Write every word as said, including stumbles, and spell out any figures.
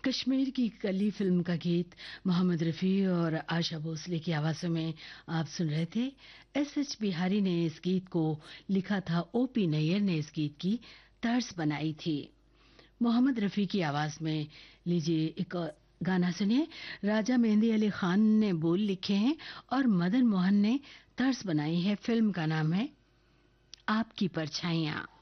कश्मीर की कली फिल्म का गीत मोहम्मद रफ़ी और आशा भोसले की आवाज़ों में आप सुन रहे थे। एस एच बिहारी ने इस गीत को लिखा था, ओ पी नैयर ने इस गीत की तर्ज बनाई थी। मोहम्मद रफ़ी की आवाज़ में लीजिए एक गाना सुनिए। राजा मेहंदी अली खान ने बोल लिखे हैं और मदन मोहन ने तर्ज बनाई है। फिल्म का नाम है आपकी परछाइयाँ।